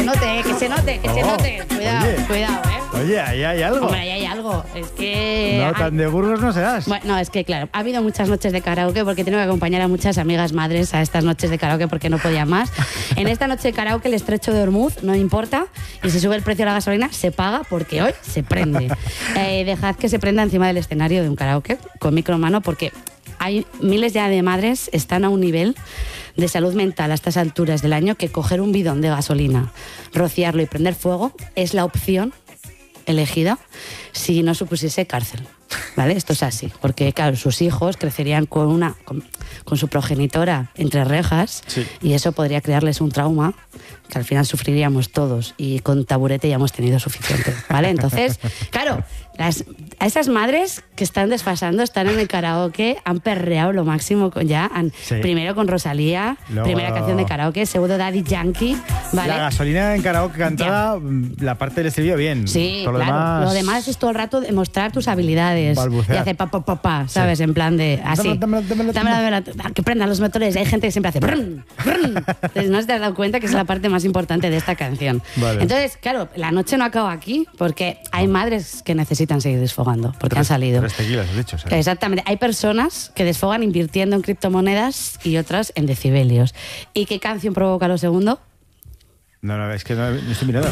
note, que se note, que se note. Cuidado, Oye. cuidado, Oye, ahí hay algo. Hombre, ahí hay algo. Es que... No, tan de Burgos no serás. Bueno, no, es que claro, ha habido muchas noches de karaoke porque tengo que acompañar a muchas amigas madres a estas noches de karaoke porque no podía más. En esta noche de karaoke el estrecho de Ormuz no importa y si sube el precio de la gasolina se paga porque hoy se prende. Dejad que se prenda encima del escenario de un karaoke con micro en mano porque hay miles ya de madres están a un nivel de salud mental a estas alturas del año que coger un bidón de gasolina, rociarlo y prender fuego es la opción elegida si no supusiese cárcel. ¿Vale? Esto es así, porque claro, sus hijos crecerían con su progenitora entre rejas y eso podría crearles un trauma que al final sufriríamos todos y con taburete ya hemos tenido suficiente, ¿vale? Entonces, claro, a esas madres que están desfasando, están en el karaoke, han perreado lo máximo primero con Rosalía, luego, primera canción de karaoke, segundo Daddy Yankee, ¿vale? La gasolina en karaoke cantada, la parte del estribillo bien. Sí, todo claro. Lo demás es todo el rato demostrar tus habilidades. Balbucear. Y hacer pa, ¿sabes? En plan de así. Dámela, que prendan los motores. Hay gente que siempre hace brrn, brrn. Entonces no te has dado cuenta que es la parte más importante de esta canción. Vale. Entonces, claro, la noche no acaba aquí porque hay madres que necesitan seguir desfogando porque han salido. 3 tequilas, has dicho. ¿Sabes? Exactamente. Hay personas que desfogan invirtiendo en criptomonedas y otras en decibelios. ¿Y qué canción provoca lo segundo? No, es que no estoy mirando.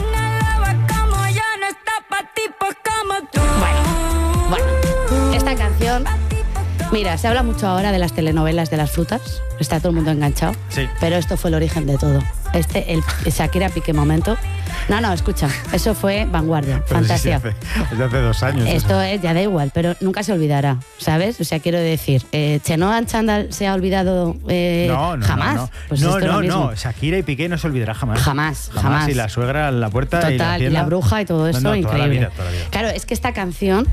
Bueno, esta canción... Mira, se habla mucho ahora de las telenovelas de las frutas. Está todo el mundo enganchado. Sí. Pero esto fue el origen de todo. El Shakira Piqué momento. No, escucha. Eso fue vanguardia, Pero fantasía. Sí, es de hace 2 años. Esto es, ya da igual, pero nunca se olvidará, ¿sabes? O sea, quiero decir, Chenoa Chandal se ha olvidado jamás. No. Pues esto es lo mismo. Shakira y Piqué no se olvidará jamás. Jamás. Y la suegra en la puerta Total, y la y la bruja y todo eso, toda increíble. La vida. Claro, es que esta canción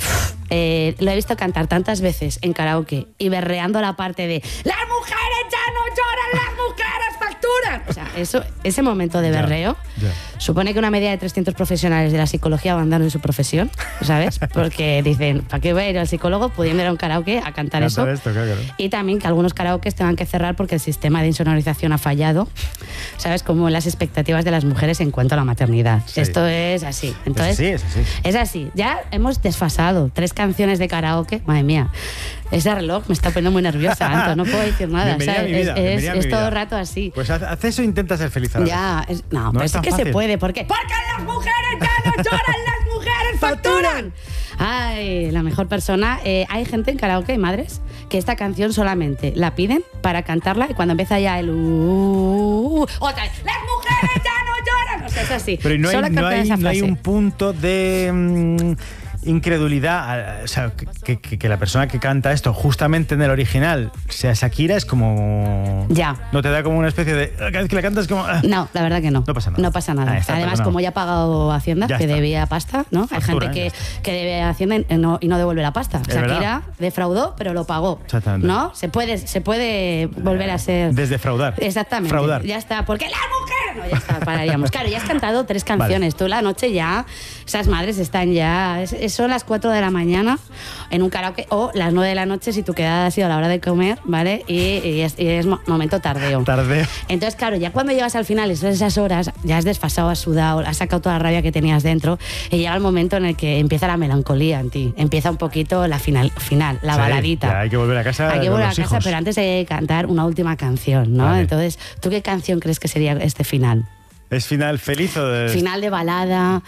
lo he visto cantar tantas veces en karaoke y berreando la parte de ¡las mujeres ya no lloran, las mujeres facturan! O sea, ese momento de berreo supone que una media de 300 profesionales de la psicología abandonan su profesión, ¿sabes? Porque dicen, ¿para qué voy a ir al psicólogo pudiendo ir a un karaoke a cantar eso? Esto, claro. Y también que algunos karaokes tengan que cerrar porque el sistema de insonorización ha fallado, ¿sabes? Como las expectativas de las mujeres en cuanto a la maternidad. Sí. Esto es así. Entonces, es así. Es así. Ya hemos desfasado 3 canciones de karaoke. Madre mía, ese reloj me está poniendo muy nerviosa, Anto. No puedo decir nada. Es todo el rato así. Pues haz eso e intenta ser feliz ahora. Ya, No pero es sí tan que fácil. se puede. ¿Por qué? Porque las mujeres ya no lloran, las mujeres facturan. Ay, la mejor persona. Hay gente en karaoke, hay madres, que esta canción solamente la piden para cantarla y cuando empieza ya el otra vez, las mujeres ya no lloran. O sea, es así. Pero no Solo cantan esa hay frase. un punto de incredulidad, o sea, que la persona que canta esto justamente en el original sea Shakira, es como... Ya. ¿No te da como una especie de... Cada vez que la cantas como... No, la verdad que no. No pasa nada. No pasa nada. Está Además, perdonado. como ya ha pagado Hacienda, Ya que está. debía pasta, ¿no? Factura, Hay ya gente que debe Hacienda y no devuelve la pasta. Es Shakira verdad. defraudó, pero lo pagó. Exactamente. ¿No? Se puede volver a ser... Desdefraudar. Exactamente. Fraudar. Ya está. Porque la mujer... No, ya está, pararíamos. Claro, ya has cantado 3 canciones. Tú la noche ya... Esas madres están ya... Son las 4 de la mañana en un karaoke o las 9 de la noche si tu quedada ha sido a la hora de comer, ¿vale? Y es momento tardeo. Tardeo. Entonces, claro, ya cuando llegas al final, esas horas, ya has desfasado, has sudado, has sacado toda la rabia que tenías dentro y llega el momento en el que empieza la melancolía en ti. Empieza un poquito la final, la baladita. Ya hay que volver a casa. Hay que con volver a los casa, hijos. pero antes de cantar una última canción, ¿no? Vale. Entonces, ¿tú qué canción crees que sería este final? ¿Es final feliz o de...? Final de balada,